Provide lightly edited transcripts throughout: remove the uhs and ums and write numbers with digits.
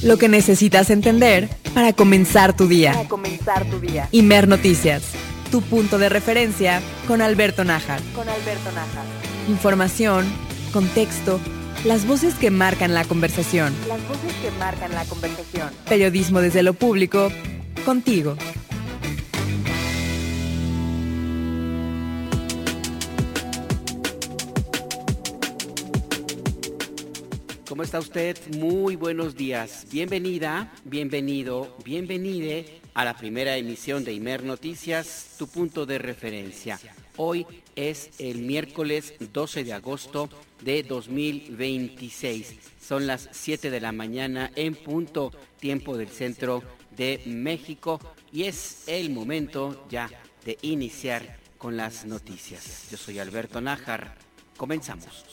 Lo que necesitas entender para comenzar tu día. Imer Noticias, tu punto de referencia con Alberto Nájar. Información, contexto, las voces que marcan la conversación. Periodismo desde lo público, contigo. ¿Cómo está usted? Muy buenos días. Bienvenida, bienvenido, bienvenide a la primera emisión de Imer Noticias, tu punto de referencia. Hoy es el miércoles 12 de agosto de 2026. Son las 7 de la mañana en punto, tiempo del centro de México, y es el momento ya de iniciar con las noticias. Yo soy Alberto Nájar. Comenzamos.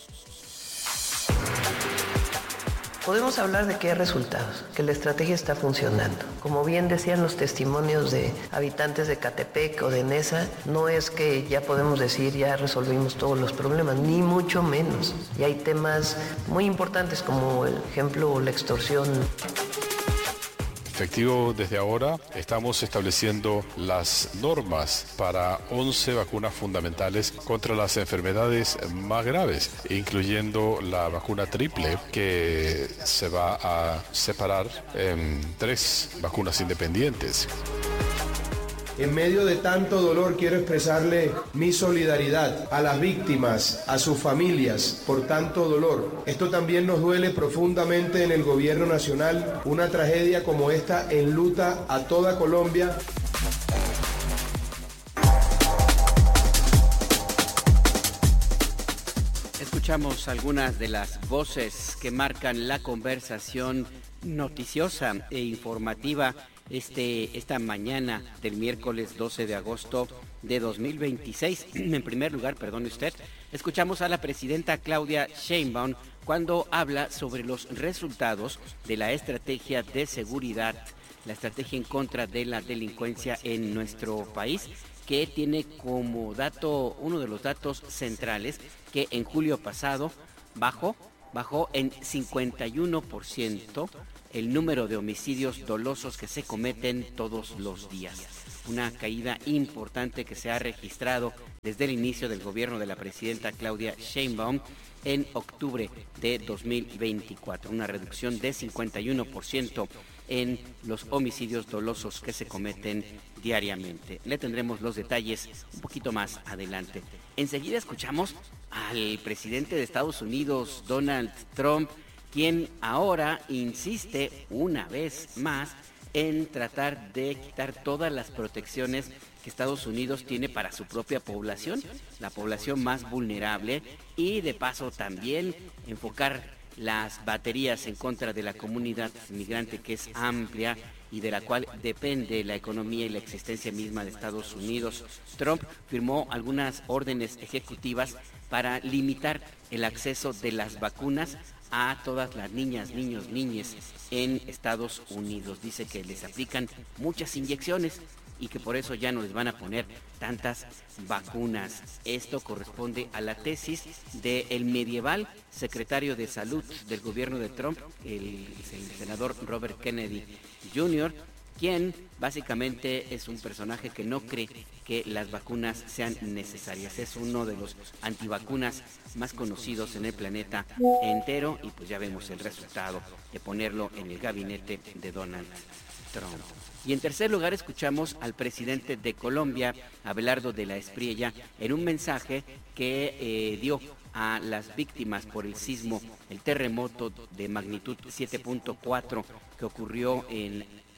Podemos hablar de que hay resultados, que la estrategia está funcionando. Como bien decían los testimonios de habitantes de Catepec o de Nesa, no es que ya podemos decir ya resolvimos todos los problemas, ni mucho menos. Y hay temas muy importantes como el ejemplo la extorsión. Efectivo, desde ahora estamos estableciendo las normas para 11 vacunas fundamentales contra las enfermedades más graves, incluyendo la vacuna triple, que se va a separar en 3 vacunas independientes. En medio de tanto dolor quiero expresarle mi solidaridad a las víctimas, a sus familias por tanto dolor. Esto también nos duele profundamente en el gobierno nacional. Una tragedia como esta enluta a toda Colombia. Escuchamos algunas de las voces que marcan la conversación noticiosa e informativa esta mañana del miércoles 12 de agosto de 2026. En primer lugar, perdone usted, escuchamos a la presidenta Claudia Sheinbaum cuando habla sobre los resultados de la estrategia de seguridad, la estrategia en contra de la delincuencia en nuestro país, que tiene como dato, uno de los datos centrales, que en julio pasado bajó en 51% el número de homicidios dolosos que se cometen todos los días. Una caída importante que se ha registrado desde el inicio del gobierno de la presidenta Claudia Sheinbaum en octubre de 2024. Una reducción de 51% en los homicidios dolosos que se cometen diariamente. Le tendremos los detalles un poquito más adelante. Enseguida escuchamos al presidente de Estados Unidos, Donald Trump, quien ahora insiste una vez más en tratar de quitar todas las protecciones que Estados Unidos tiene para su propia población, la población más vulnerable, y de paso también enfocar las baterías en contra de la comunidad migrante, que es amplia y de la cual depende la economía y la existencia misma de Estados Unidos. Trump firmó algunas órdenes ejecutivas para limitar el acceso de las vacunas a todas las niñas, niños, niñes en Estados Unidos. Dice que les aplican muchas inyecciones y que por eso ya no les van a poner tantas vacunas. Esto corresponde a la tesis del medieval secretario de Salud del gobierno de Trump, el senador Robert Kennedy Jr., quien básicamente es un personaje que no cree que las vacunas sean necesarias. Es uno de los antivacunas más conocidos en el planeta entero, y pues ya vemos el resultado de ponerlo en el gabinete de Donald Trump. Y en tercer lugar escuchamos al presidente de Colombia, Abelardo de la Espriella, en un mensaje que dio a las víctimas por el sismo, el terremoto de magnitud 7.4 que ocurrió en